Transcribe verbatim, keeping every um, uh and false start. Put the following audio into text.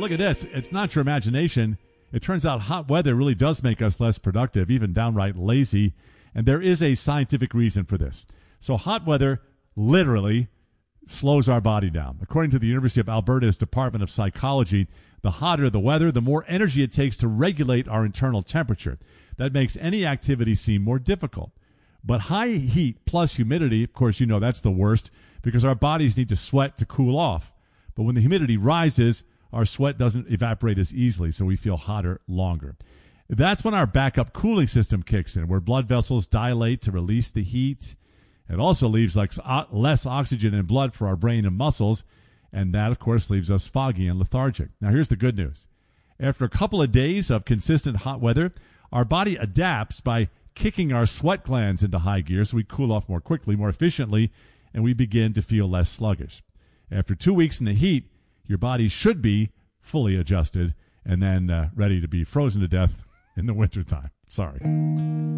look at this. It's not your imagination. It turns out hot weather really does make us less productive, even downright lazy. And there is a scientific reason for this. So hot weather literally slows our body down. According to the University of Alberta's Department of Psychology, the hotter the weather, the more energy it takes to regulate our internal temperature. That makes any activity seem more difficult. But high heat plus humidity, of course, you know that's the worst because our bodies need to sweat to cool off. But when the humidity rises, our sweat doesn't evaporate as easily, so we feel hotter longer. That's when our backup cooling system kicks in, where blood vessels dilate to release the heat. It also leaves like less oxygen in blood for our brain and muscles, and that, of course, leaves us foggy and lethargic. Now, here's the good news. After a couple of days of consistent hot weather, our body adapts by kicking our sweat glands into high gear so we cool off more quickly, more efficiently, and we begin to feel less sluggish. After two weeks in the heat, your body should be fully adjusted and then uh, ready to be frozen to death in the wintertime. Sorry.